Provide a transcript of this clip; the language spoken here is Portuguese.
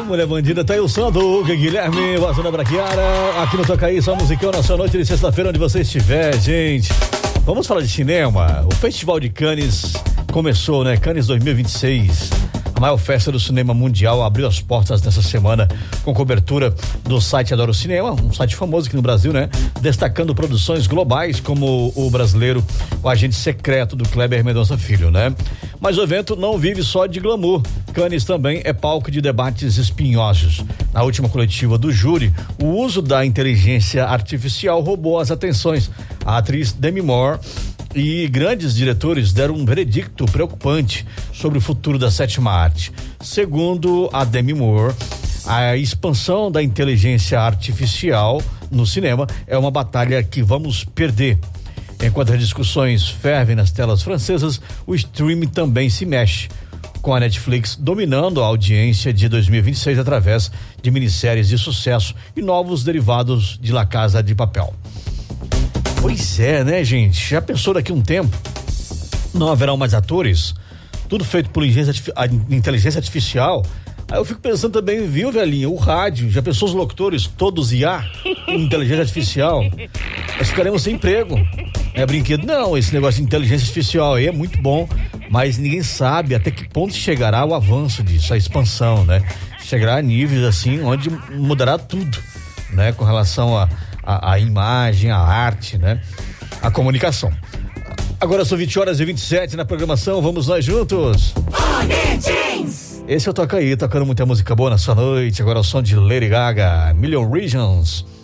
mulher bandida, tá aí o som do Guilherme, Vazona Braquiara, aqui no Tocaí, só musicão na sua noite de sexta-feira, onde você estiver, gente. Vamos falar de cinema. O Festival de Cannes começou, né? Cannes 2026. A maior festa do cinema mundial abriu as portas nessa semana com cobertura do site Adoro Cinema, um site famoso aqui no Brasil, né? Destacando produções globais como o brasileiro, o Agente Secreto do Kleber Mendonça Filho, né? Mas o evento não vive só de glamour. Cannes também é palco de debates espinhosos. Na última coletiva do júri, o uso da inteligência artificial roubou as atenções. A atriz Demi Moore e grandes diretores deram um veredicto preocupante sobre o futuro da sétima arte. Segundo a Demi Moore, a expansão da inteligência artificial no cinema é uma batalha que vamos perder. Enquanto as discussões fervem nas telas francesas, o streaming também se mexe, com a Netflix dominando a audiência de 2026 através de minisséries de sucesso e novos derivados de La Casa de Papel. Pois é, né, gente? Já pensou daqui a um tempo? Não haverão mais atores? Tudo feito por inteligência artificial? Aí eu fico pensando também, viu, velhinha? O rádio, já pensou os locutores todos IA com inteligência artificial? Nós ficaremos sem emprego. É brinquedo? Não, esse negócio de inteligência artificial aí é muito bom, mas ninguém sabe até que ponto chegará o avanço disso, a expansão, né? Chegará a níveis assim, onde mudará tudo, né? Com relação a imagem, a arte, né? A comunicação. Agora são 20h27 na programação, vamos nós juntos. Esse é o Toca Aí, tocando muita música boa na sua noite. Agora é o som de Lady Gaga, Million Regions.